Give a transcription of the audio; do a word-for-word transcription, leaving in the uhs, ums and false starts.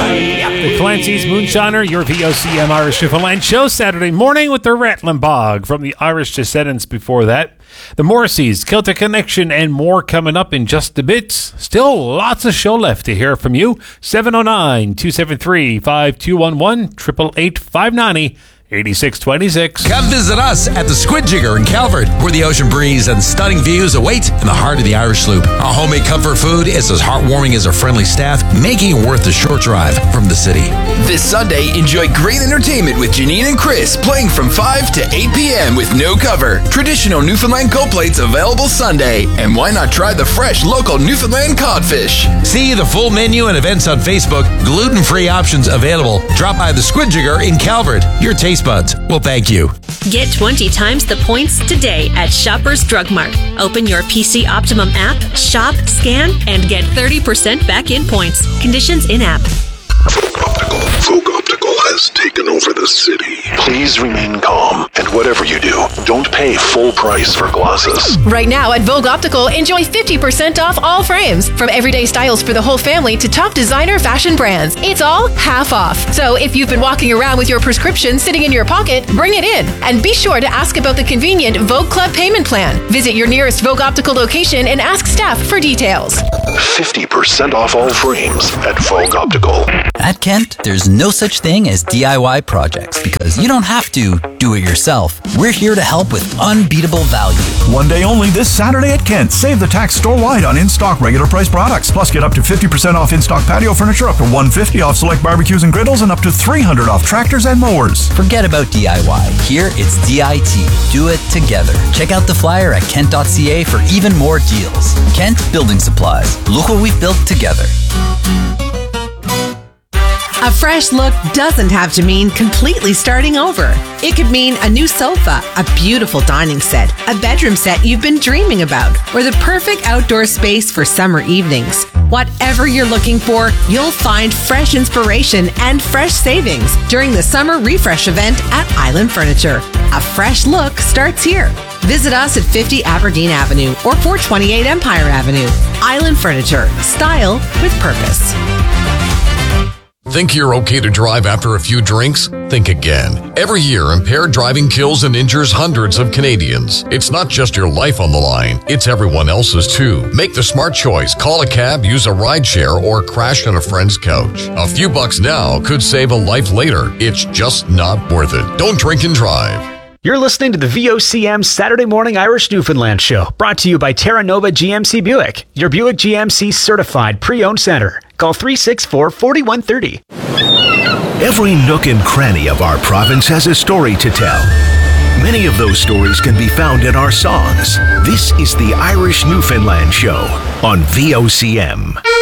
The Clancy's Moonshiner, your V O C M Irish Newfoundland show, Saturday morning with the Rattling Bog from the Irish Descendants before that. The Morrisseys, Celtic Connection, and more coming up in just a bit. Still lots of show left to hear from you. seven oh nine, two seven three, five two one one, eight eight eight, five nine zero, eighty-six twenty-six. Come visit us at the Squid Jigger in Calvert, where the ocean breeze and stunning views await in the heart of the Irish Loop. Our homemade comfort food is as heartwarming as our friendly staff, making it worth the short drive from the city. This Sunday, enjoy great entertainment with Janine and Chris playing from five to eight p.m. with no cover. Traditional Newfoundland cold plates available Sunday. And why not try the fresh local Newfoundland codfish? See the full menu and events on Facebook. Gluten-free options available. Drop by the Squid Jigger in Calvert. Your taste buds will thank you. Get twenty times the points today at Shoppers Drug Mart. Open your P C Optimum app, shop, scan, and get thirty percent back in points. Conditions in-app. Vogue Optical. Vogue Optical has taken over the city. Please remain calm, and whatever you do, don't pay full price for glasses. Right now at Vogue Optical, enjoy fifty percent off all frames. From everyday styles for the whole family to top designer fashion brands. It's all half off. So if you've been walking around with your prescription sitting in your pocket, bring it in. And be sure to ask about the convenient Vogue Club payment plan. Visit your nearest Vogue Optical location and ask staff for details. fifty percent off all frames at Vogue Optical. At Kent, there's no such thing as D I Y projects because you don't have to do it yourself. We're here to help with unbeatable value. One day only this Saturday at Kent. Save the tax store-wide on in-stock regular price products. Plus, get up to fifty percent off in-stock patio furniture, up to one hundred fifty dollars off select barbecues and griddles, and up to three hundred dollars off tractors and mowers. Forget about D I Y. Here, it's D I T. Do it together. Check out the flyer at kent dot c a for even more deals. Kent Building Supplies. Look what we've built together. A fresh look doesn't have to mean completely starting over. It could mean a new sofa, a beautiful dining set, a bedroom set you've been dreaming about, or the perfect outdoor space for summer evenings. Whatever you're looking for, you'll find fresh inspiration and fresh savings during the summer refresh event at Island Furniture. A fresh look starts here. Visit us at fifty Aberdeen Avenue or four twenty-eight Empire Avenue. Island Furniture. Style with purpose. Think you're okay to drive after a few drinks? Think again. Every year, impaired driving kills and injures hundreds of Canadians. It's not just your life on the line, it's everyone else's too. Make the smart choice. Call a cab, use a rideshare, or crash on a friend's couch. A few bucks now could save a life later. It's just not worth it. Don't drink and drive. You're listening to the V O C M Saturday Morning Irish Newfoundland Show, brought to you by Terra Nova G M C Buick, your Buick G M C certified pre-owned center. Call three six four, four one three oh. Every nook and cranny of our province has a story to tell. Many of those stories can be found in our songs. This is the Irish Newfoundland Show on V O C M.